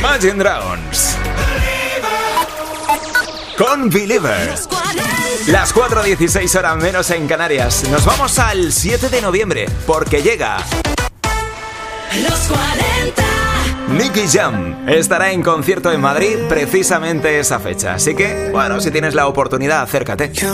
Imagine Dragons con Believer. Las 4:16 horas menos en Canarias. Nos vamos al 7 de noviembre porque llega Los 40. Nicky Jam. Estará en concierto en Madrid precisamente esa fecha. Así que, bueno, si tienes la oportunidad, acércate.